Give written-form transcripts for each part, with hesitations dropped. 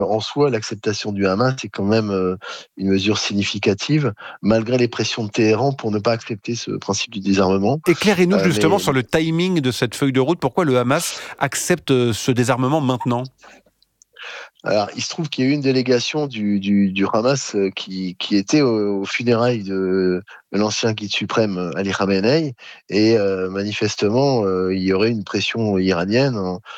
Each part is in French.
En soi, l'acceptation du Hamas est quand même une mesure significative, malgré les pressions de Téhéran pour ne pas accepter ce principe du désarmement. Éclairez-nous justement Mais sur le timing de cette feuille de route. Pourquoi le Hamas accepte ce désarmement maintenant ? alors, il se trouve qu'il y a eu une délégation du Hamas qui était aux funérailles de l'ancien guide suprême Ali Khamenei, et manifestement, il y aurait une pression iranienne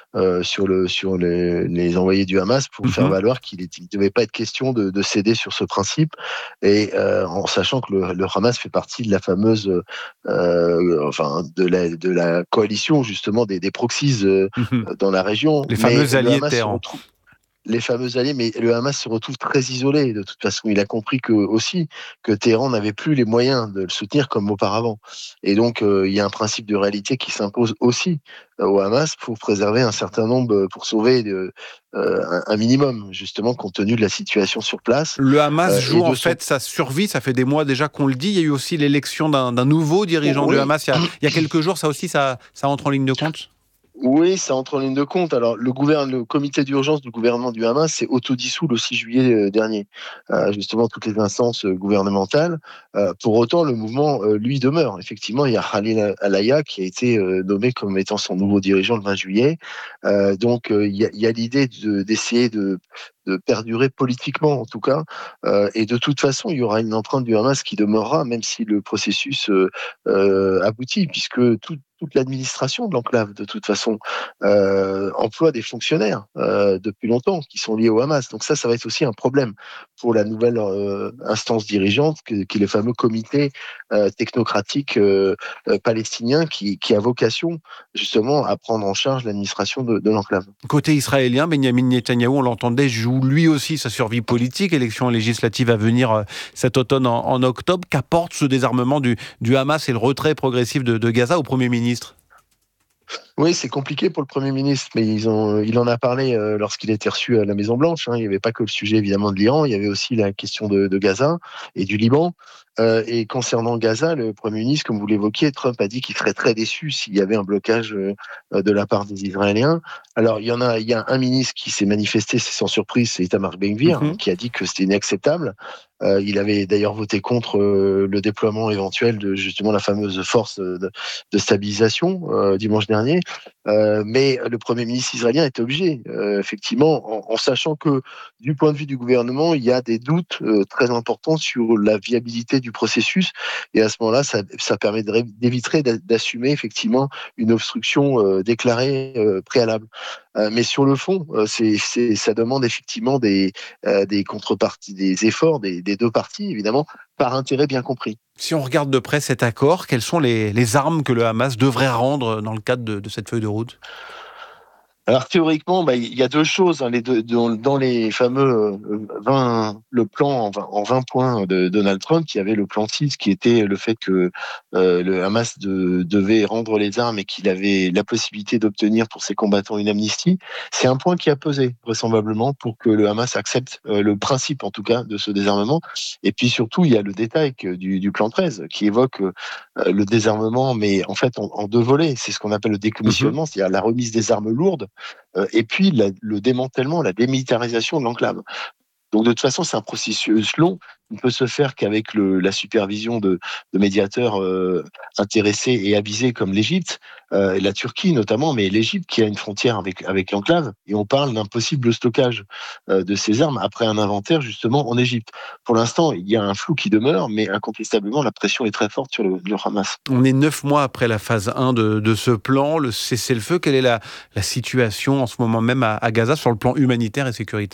sur les envoyés du Hamas pour faire Mhm. valoir qu'il ne devait pas être question de céder sur ce principe, et en sachant que le Hamas fait partie de la fameuse, enfin de la coalition justement des proxies Mhm. dans la région, Les mais fameux le alliés de Hamas se Téhéran. retrouve les fameux alliés, mais le Hamas se retrouve très isolé. De toute façon, il a compris que Téhéran n'avait plus les moyens de le soutenir comme auparavant. Et donc, il y a un principe de réalité qui s'impose aussi au Hamas pour préserver un certain nombre, pour sauver un minimum, justement, compte tenu de la situation sur place Le Hamas et joue en de son. fait sa survie, ça fait des mois déjà qu'on le dit. Il y a eu aussi l'élection d'un nouveau dirigeant du Oui, Hamas il y a quelques jours, ça aussi, ça entre en ligne de compte. oui, ça entre en ligne de compte. Alors, le comité d'urgence du gouvernement du Hamas s'est autodissous le 6 juillet dernier. Justement, toutes les instances gouvernementales. Pour autant, le mouvement, lui, demeure. Effectivement, il y a Khalil Alaya qui a été nommé comme étant son nouveau dirigeant le 20 juillet. Donc, il y a l'idée d'essayer de perdurer politiquement, en tout cas. Et de toute façon, il y aura une empreinte du Hamas qui demeurera, même si le processus aboutit, puisque toute l'administration de l'enclave, de toute façon, emploie des fonctionnaires depuis longtemps qui sont liés au Hamas. Donc ça va être aussi un problème pour la nouvelle instance dirigeante, qui est le fameux comité technocratique palestinien, qui a vocation justement à prendre en charge l'administration de l'enclave. Côté israélien, Benjamin Netanyahou, on l'entendait, joue lui aussi sa survie politique. Élection législative à venir cet automne en octobre. Qu'apporte ce désarmement du Hamas et le retrait progressif de Gaza au Premier ministre ? Oui, c'est compliqué pour le Premier ministre, mais il en a parlé lorsqu'il a été reçu à la Maison-Blanche. Il n'y avait pas que le sujet évidemment de l'Iran, il y avait aussi la question de Gaza et du Liban. Et concernant Gaza, le Premier ministre, comme vous l'évoquiez, Trump a dit qu'il serait très déçu s'il y avait un blocage de la part des Israéliens. Alors, il y a un ministre qui s'est manifesté, c'est sans surprise, c'est Itamar Ben-Gvir, Mhm. qui a dit que c'était inacceptable. Il avait d'ailleurs voté contre le déploiement éventuel de justement la fameuse force de stabilisation dimanche dernier. Mais le Premier ministre israélien était obligé, effectivement, en sachant que du point de vue du gouvernement, il y a des doutes très importants sur la viabilité du processus. Et à ce moment-là, ça permettrait d'éviter d'assumer effectivement une obstruction déclarée préalable. Mais sur le fond, ça demande effectivement des contreparties, des efforts des deux parties, évidemment, par intérêt bien compris. Si on regarde de près cet accord, quelles sont les armes que le Hamas devrait rendre dans le cadre de cette feuille de route ? Alors théoriquement, il y a deux choses, hein, dans les fameux 20, le plan en 20 points de Donald Trump, il y avait le plan 6 qui était le fait que le Hamas devait rendre les armes et qu'il avait la possibilité d'obtenir pour ses combattants une amnistie. C'est un point qui a pesé vraisemblablement pour que le Hamas accepte le principe en tout cas de ce désarmement. Et puis surtout, il y a le détail du plan 13 qui évoque le désarmement, mais en fait en deux volets. C'est ce qu'on appelle le Mhm. décommissionnement, c'est-à-dire la remise des armes lourdes et puis le démantèlement, la démilitarisation de l'enclave. Donc de toute façon, c'est un processus long. Il ne peut se faire qu'avec la supervision de médiateurs intéressés et avisés comme l'Égypte, et la Turquie notamment, mais l'Égypte qui a une frontière avec l'enclave. Et on parle d'un possible stockage de ces armes après un inventaire justement en Égypte. Pour l'instant, il y a un flou qui demeure, mais incontestablement, la pression est très forte sur le Hamas. On est 9 mois après la phase 1 de ce plan, le cessez-le-feu. Quelle est la situation en ce moment même à Gaza sur le plan humanitaire et sécuritaire ?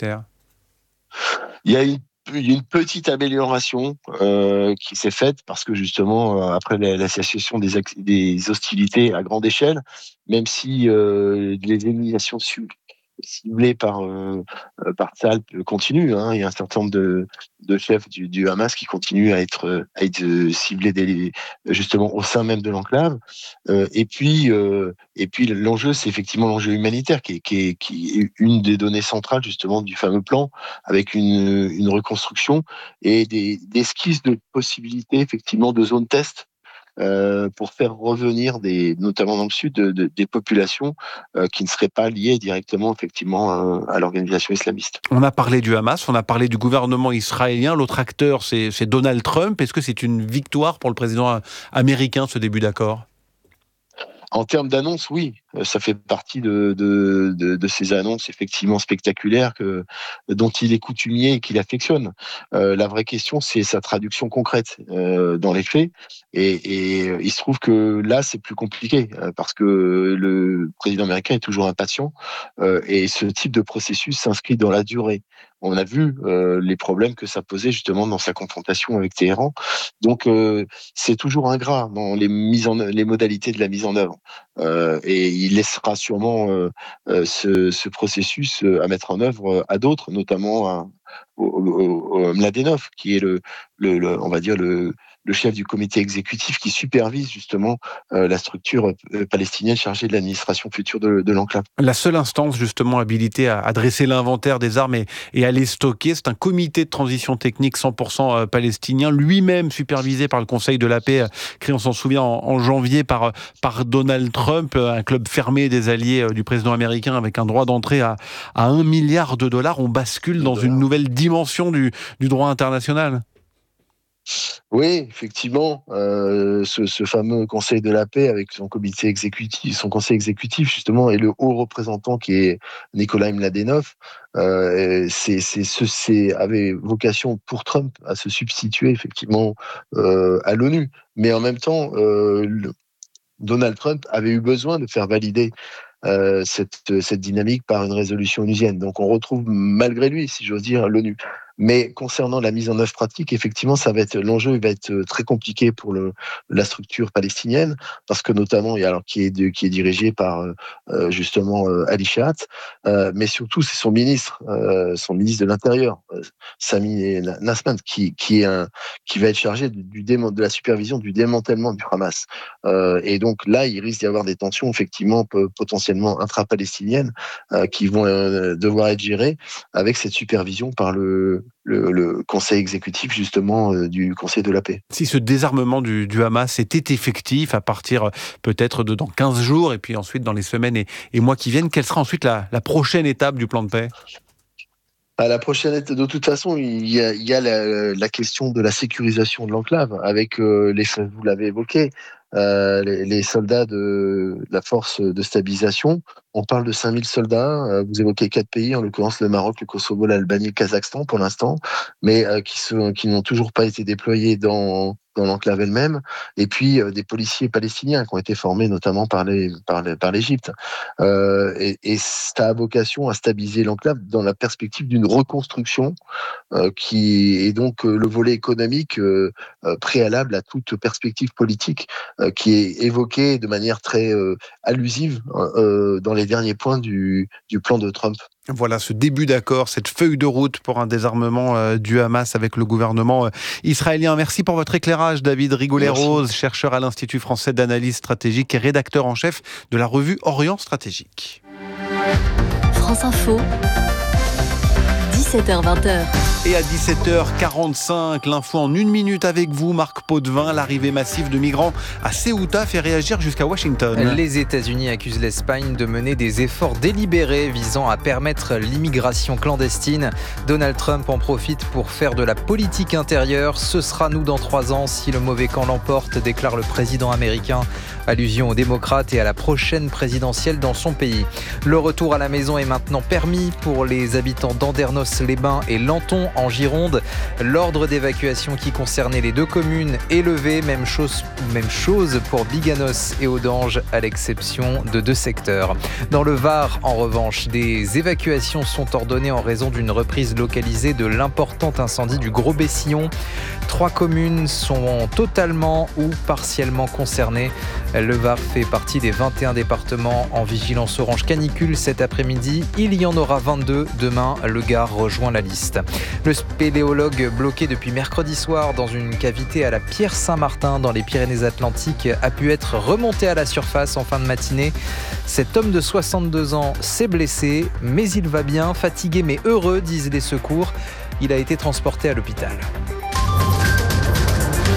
Il y a il y a une petite amélioration qui s'est faite parce que justement, après la cessation des hostilités à grande échelle, même si les éliminations ciblées par Tsahal continuent, hein, il y a un certain nombre de chefs du Hamas qui continuent à être ciblés justement au sein même de l'enclave. Et puis l'enjeu, c'est effectivement l'enjeu humanitaire qui est une des données centrales justement du fameux plan, avec une reconstruction et des esquisses de possibilités effectivement de zones test pour faire revenir notamment dans le sud, des populations qui ne seraient pas liées directement effectivement à l'organisation islamiste. On a parlé du Hamas, on a parlé du gouvernement israélien. L'autre acteur, c'est Donald Trump. Est-ce que c'est une victoire pour le président américain, ce début d'accord ? En termes d'annonces, oui, ça fait partie de ces annonces effectivement spectaculaires dont il est coutumier et qu'il affectionne. La vraie question, c'est sa traduction concrète dans les faits. Et il se trouve que là, c'est plus compliqué parce que le président américain est toujours impatient et ce type de processus s'inscrit dans la durée. On a vu les problèmes que ça posait justement dans sa confrontation avec Téhéran. Donc, c'est toujours ingrat dans les modalités de la mise en œuvre. Et il laissera sûrement ce processus à mettre en œuvre à d'autres, notamment au Mladenov, qui est on va dire le chef du comité exécutif qui supervise justement la structure palestinienne chargée de l'administration future de l'enclave. La seule instance justement habilitée à dresser l'inventaire des armes et à les stocker, c'est un comité de transition technique 100% palestinien, lui-même supervisé par le Conseil de la paix, créé, on s'en souvient, en janvier par Donald Trump, un club fermé des alliés du président américain avec un droit d'entrée à $1 milliard. On bascule dans une nouvelle dimension du droit international. Oui, effectivement, ce fameux Conseil de la paix avec son comité exécutif, son conseil exécutif justement, et le haut représentant qui est Nikolai Mladenov, avait vocation pour Trump à se substituer effectivement à l'ONU. Mais en même temps, Donald Trump avait eu besoin de faire valider cette dynamique par une résolution onusienne. Donc on retrouve malgré lui, si j'ose dire, l'ONU. Mais concernant la mise en œuvre pratique, effectivement, l'enjeu va être très compliqué pour la structure palestinienne, parce que notamment, qui est dirigé par justement Ali Shahat, mais surtout c'est son ministre de l'Intérieur, Sami Nasrallah, qui va être chargé de la supervision du démantèlement du Hamas. Et donc là, il risque d'y avoir des tensions effectivement potentiellement intra-palestiniennes qui vont devoir être gérées avec cette supervision par le conseil exécutif justement du Conseil de la paix. Si ce désarmement du Hamas était effectif à partir peut-être de dans 15 jours et puis ensuite dans les semaines et mois qui viennent, quelle sera ensuite la prochaine étape du plan de paix ? À la prochaine étape, de toute façon, il y a la question de la sécurisation de l'enclave avec vous l'avez évoqué, les soldats de la force de stabilisation. On parle de 5000 soldats. Vous évoquez 4 pays, en l'occurrence le Maroc, le Kosovo, l'Albanie, le Kazakhstan pour l'instant, mais qui n'ont toujours pas été déployés dans l'enclave elle-même. Et puis des policiers palestiniens qui ont été formés notamment par l'Égypte. Et ça a vocation à stabiliser l'enclave dans la perspective d'une reconstruction qui est donc le volet économique préalable à toute perspective politique qui est évoqué de manière très allusive dans les derniers points du plan de Trump. Voilà ce début d'accord, cette feuille de route pour un désarmement du Hamas avec le gouvernement israélien. Merci pour votre éclairage, David Rigolet-Rose, chercheur à l'Institut français d'analyse stratégique et rédacteur en chef de la revue Orient Stratégique. France Info, 17h-20h. Et à 17h45, l'info en 1 minute avec vous, Marc Potvin. L'arrivée massive de migrants à Ceuta fait réagir jusqu'à Washington. Les États-Unis accusent l'Espagne de mener des efforts délibérés visant à permettre l'immigration clandestine. Donald Trump en profite pour faire de la politique intérieure. Ce sera nous dans 3 ans si le mauvais camp l'emporte, déclare le président américain. Allusion aux démocrates et à la prochaine présidentielle dans son pays. Le retour à la maison est maintenant permis pour les habitants d'Andernos-les-Bains et Lanton en Gironde. L'ordre d'évacuation qui concernait les 2 communes est levé. Même chose pour Biganos et Audange, à l'exception de 2 secteurs. Dans le Var, en revanche, des évacuations sont ordonnées en raison d'une reprise localisée de l'important incendie du Gros-Bessillon. 3 communes sont totalement ou partiellement concernées. Le Var fait partie des 21 départements en vigilance orange canicule cet après-midi. Il y en aura 22 demain. Le Gard rejoint la liste. Le spéléologue bloqué depuis mercredi soir dans une cavité à la Pierre Saint-Martin dans les Pyrénées-Atlantiques a pu être remonté à la surface en fin de matinée. Cet homme de 62 ans s'est blessé, mais il va bien, fatigué mais heureux, disent les secours. Il a été transporté à l'hôpital.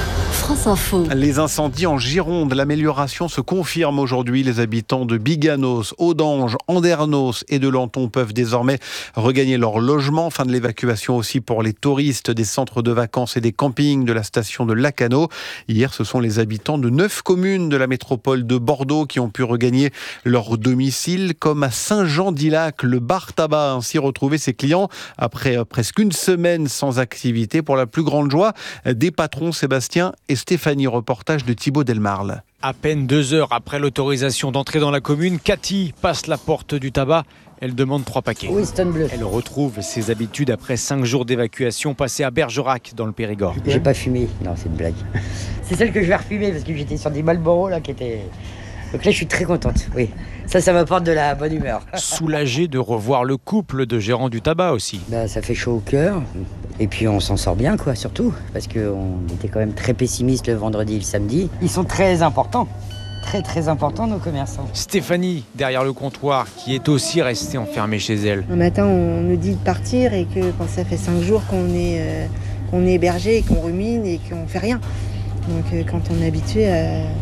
France Info. Les incendies en Gironde, l'amélioration se confirme aujourd'hui. Les habitants de Biganos, Audange, Andernos et de Lanton peuvent désormais regagner leur logement. Fin de l'évacuation aussi pour les touristes des centres de vacances et des campings de la station de Lacanau. Hier, ce sont les habitants de 9 communes de la métropole de Bordeaux qui ont pu regagner leur domicile, comme à Saint-Jean-d'Illac. Le bar tabac a ainsi retrouvé ses clients après presque une semaine sans activité, pour la plus grande joie des patrons Sébastien et Stéphanie. Reportage de Thibaut Delmarle. À peine 2 heures après l'autorisation d'entrer dans la commune, Cathy passe la porte du tabac. Elle demande 3 paquets. Winston bleu. Elle retrouve ses habitudes après 5 jours d'évacuation passés à Bergerac dans le Périgord. J'ai pas fumé, non c'est une blague. C'est celle que je vais refumer parce que j'étais sur des Marlboro là qui étaient... Donc là je suis très contente, oui. Ça m'apporte de la bonne humeur. Soulagée de revoir le couple de gérants du tabac aussi. Ça fait chaud au cœur. Et puis on s'en sort bien quoi, surtout. Parce qu'on était quand même très pessimistes le vendredi et le samedi. Ils sont très importants. Très importants nos commerçants. Stéphanie, derrière le comptoir, qui est aussi restée enfermée chez elle. Un matin on nous dit de partir et que quand ça fait 5 jours qu'on est hébergé et qu'on rumine et qu'on fait rien. Donc quand on est habitué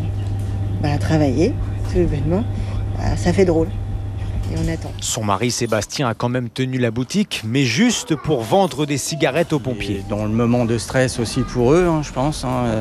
à travailler, tout bêtement, ça fait drôle. Et on attend. Son mari Sébastien a quand même tenu la boutique, mais juste pour vendre des cigarettes aux pompiers. Et dans le moment de stress aussi pour eux, je pense,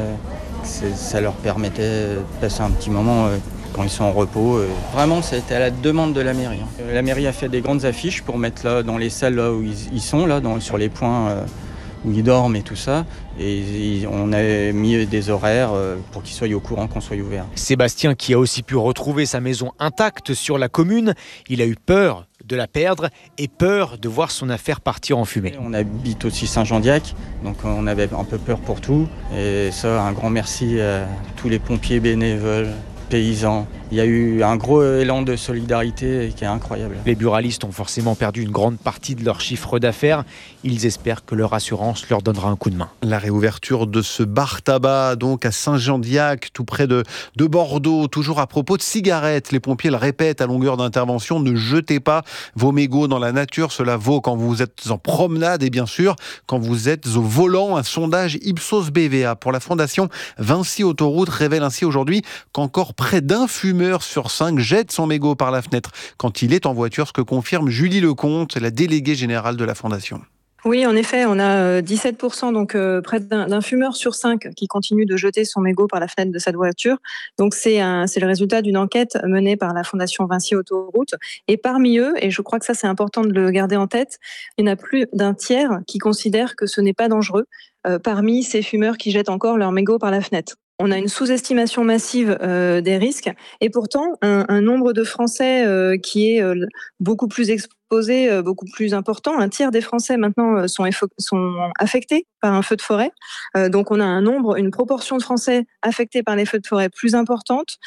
ça leur permettait de passer un petit moment quand ils sont en repos. Vraiment, c'était à la demande de la mairie. La mairie a fait des grandes affiches pour mettre là dans les salles là où ils sont, sur les points où ils dorment et tout ça. Et on a mis des horaires pour qu'ils soient au courant qu'on soit ouvert. Sébastien, qui a aussi pu retrouver sa maison intacte sur la commune, il a eu peur de la perdre et peur de voir son affaire partir en fumée. On habite aussi Saint-Jean-d'Illac, donc on avait un peu peur pour tout. Et ça, un grand merci à tous les pompiers bénévoles, paysans. Il y a eu un gros élan de solidarité qui est incroyable. Les buralistes ont forcément perdu une grande partie de leur chiffre d'affaires. Ils espèrent que leur assurance leur donnera un coup de main. La réouverture de ce bar tabac, donc à Saint-Jean-d'Illac, tout près de Bordeaux, toujours à propos de cigarettes. Les pompiers le répètent à longueur d'intervention, ne jetez pas vos mégots dans la nature. Cela vaut quand vous êtes en promenade et bien sûr quand vous êtes au volant. Un sondage Ipsos BVA pour la fondation Vinci Autoroute révèle ainsi aujourd'hui qu'encore près d'un fumeur sur 5 jette son mégot par la fenêtre quand il est en voiture, ce que confirme Julie Lecomte, la déléguée générale de la fondation. Oui, en effet, on a 17%, donc près d'un fumeur sur 5 qui continue de jeter son mégot par la fenêtre de sa voiture. Donc c'est le résultat d'une enquête menée par la Fondation Vinci Autoroute. Et parmi eux, et je crois que ça c'est important de le garder en tête, il y en a plus d'un tiers qui considèrent que ce n'est pas dangereux parmi ces fumeurs qui jettent encore leur mégot par la fenêtre. On a une sous-estimation massive des risques et pourtant un nombre de Français qui est beaucoup plus exposé, beaucoup plus important. Un tiers des Français maintenant sont affectés par un feu de forêt. Donc on a une proportion de Français affectés par les feux de forêt plus importante.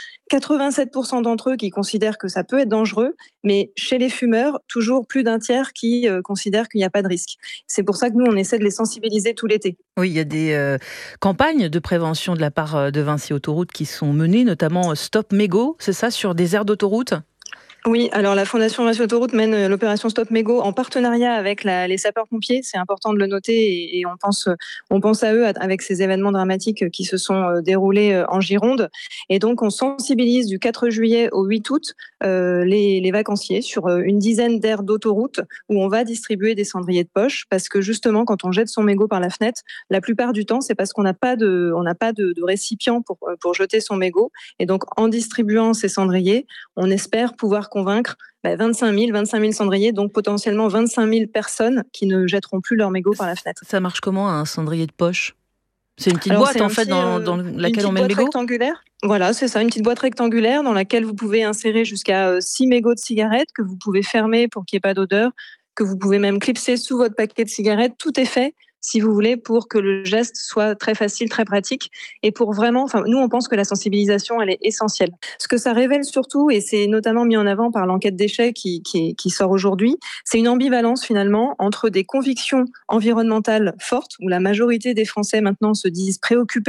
87% d'entre eux qui considèrent que ça peut être dangereux, mais chez les fumeurs, toujours plus d'un tiers qui considèrent qu'il n'y a pas de risque. C'est pour ça que nous, on essaie de les sensibiliser tout l'été. Oui, il y a des campagnes de prévention de la part de Vinci Autoroute qui sont menées, notamment Stop Mégot, c'est ça, sur des aires d'autoroute ? Oui, alors la Fondation Vinci Autoroute mène l'opération Stop Mégot en partenariat avec les sapeurs-pompiers. C'est important de le noter et on pense à eux avec ces événements dramatiques qui se sont déroulés en Gironde. Et donc on sensibilise du 4 juillet au 8 août les vacanciers sur une dizaine d'aires d'autoroute où on va distribuer des cendriers de poche parce que justement quand on jette son mégot par la fenêtre, la plupart du temps c'est parce qu'on n'a pas de récipient pour jeter son mégot. Et donc en distribuant ces cendriers, on espère pouvoir convaincre 25 000 cendriers, donc potentiellement 25 000 personnes qui ne jetteront plus leur mégot par la fenêtre. Ça marche comment un cendrier de poche ? C'est une petite boîte en fait dans laquelle on met le mégot ? Rectangulaire. Voilà, c'est ça, une petite boîte rectangulaire dans laquelle vous pouvez insérer jusqu'à 6 mégots de cigarettes que vous pouvez fermer pour qu'il n'y ait pas d'odeur, que vous pouvez même clipser sous votre paquet de cigarettes. Tout est fait, si vous voulez, pour que le geste soit très facile, très pratique. Et pour vraiment, nous, on pense que la sensibilisation, elle est essentielle. Ce que ça révèle surtout, et c'est notamment mis en avant par l'enquête d'échec qui sort aujourd'hui, c'est une ambivalence finalement entre des convictions environnementales fortes, où la majorité des Français maintenant se disent préoccupés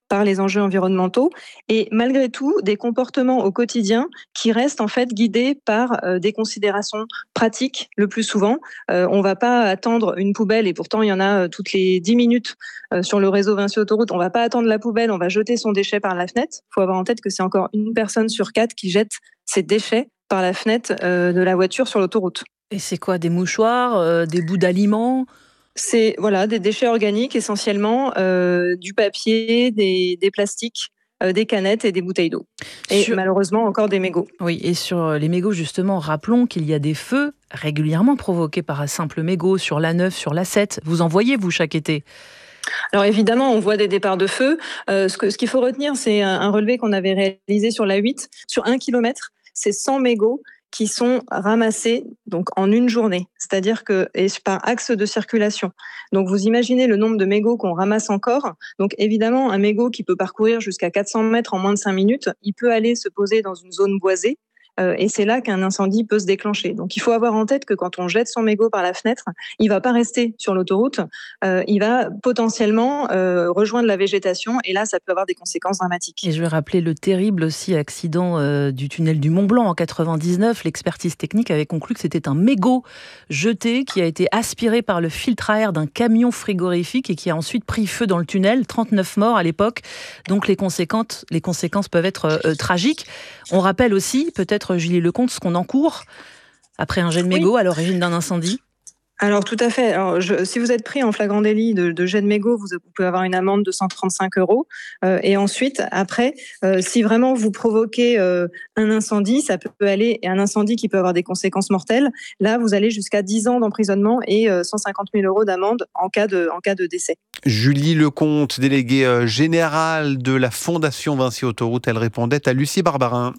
par les enjeux environnementaux et malgré tout des comportements au quotidien qui restent en fait guidés par des considérations pratiques le plus souvent. On va pas attendre une poubelle et pourtant il y en a toutes les 10 minutes sur le réseau Vinci Autoroute. On va pas attendre la poubelle, on va jeter son déchet par la fenêtre. Il faut avoir en tête que c'est encore une personne sur 4 qui jette ses déchets par la fenêtre de la voiture sur l'autoroute. Et c'est quoi, des mouchoirs, des bouts d'aliments ? C'est des déchets organiques essentiellement, du papier, des plastiques, des canettes et des bouteilles d'eau. Et malheureusement encore des mégots. Oui, et sur les mégots justement, rappelons qu'il y a des feux régulièrement provoqués par un simple mégot sur l'A9, sur l'A7. Vous en voyez, vous, chaque été ? Alors évidemment, on voit des départs de feu. Ce qu'il faut retenir, c'est un relevé qu'on avait réalisé sur l'A8. Sur 1 kilomètre, c'est 100 mégots qui sont ramassés donc en une journée, c'est-à-dire que par axe de circulation. Donc vous imaginez le nombre de mégots qu'on ramasse encore. Donc évidemment, un mégot qui peut parcourir jusqu'à 400 mètres en moins de 5 minutes, il peut aller se poser dans une zone boisée. Et c'est là qu'un incendie peut se déclencher. Donc il faut avoir en tête que quand on jette son mégot par la fenêtre, il ne va pas rester sur l'autoroute, il va potentiellement rejoindre la végétation et là ça peut avoir des conséquences dramatiques. Et je vais rappeler le terrible aussi accident du tunnel du Mont Blanc en 99. L'expertise technique avait conclu que c'était un mégot jeté qui a été aspiré par le filtre à air d'un camion frigorifique et qui a ensuite pris feu dans le tunnel. 39 morts à l'époque. Donc les conséquences peuvent être tragiques. On rappelle aussi, peut-être Julie Lecomte, ce qu'on encourt après un jet de mégot à l'origine d'un incendie. Alors tout à fait. Alors, si vous êtes pris en flagrant délit de jet de mégot, vous pouvez avoir une amende de 135 €. Et ensuite, après, si vraiment vous provoquez un incendie, ça peut aller, et un incendie qui peut avoir des conséquences mortelles, là vous allez jusqu'à 10 ans d'emprisonnement et 150 000 € d'amende en cas de décès. Julie Lecomte, déléguée générale de la Fondation Vinci Autoroute, elle répondait à Lucie Barbarin.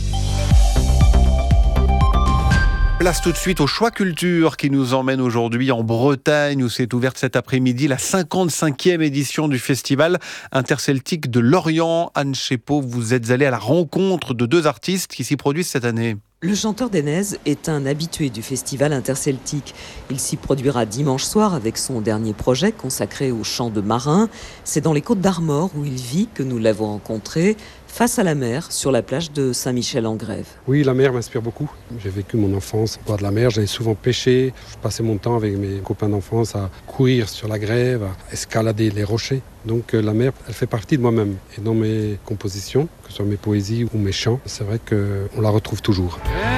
Place tout de suite au choix culture qui nous emmène aujourd'hui en Bretagne où s'est ouverte cet après-midi la 55e édition du festival interceltique de Lorient. Anne Chepot, vous êtes allée à la rencontre de 2 artistes qui s'y produisent cette année. Le chanteur d'Ainez est un habitué du festival interceltique. Il s'y produira dimanche soir avec son dernier projet consacré au chant de marin. C'est dans les Côtes d'Armor où il vit que nous l'avons rencontré, face à la mer, sur la plage de Saint-Michel-en-Grève. Oui, la mer m'inspire beaucoup. J'ai vécu mon enfance au bord de la mer, j'allais souvent pêcher. Je passais mon temps avec mes copains d'enfance à courir sur la grève, à escalader les rochers. Donc la mer, elle fait partie de moi-même. Et dans mes compositions, que ce soit mes poésies ou mes chants, c'est vrai qu'on la retrouve toujours.